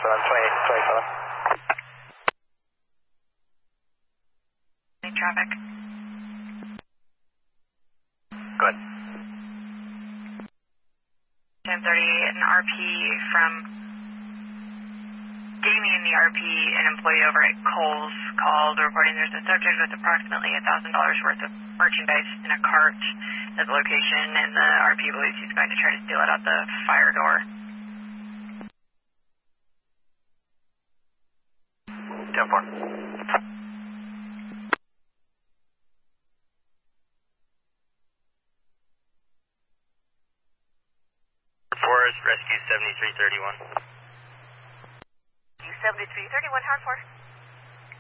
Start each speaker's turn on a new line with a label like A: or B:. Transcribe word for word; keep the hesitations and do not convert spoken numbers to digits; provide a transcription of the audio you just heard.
A: twenty-seven, twenty-eight, twenty-seven.
B: Any traffic?
A: Good.
B: ten thirty, an R P from gave me in the R P, an employee over at Kohl's called reporting there's a subject with approximately one thousand dollars worth of merchandise in a cart at the location, and the R P believes he's going to try to steal it out the fire door.
A: ten four.
C: Forest, rescue seventy-three thirty-one.
B: seventy-three thirty-one, hard for.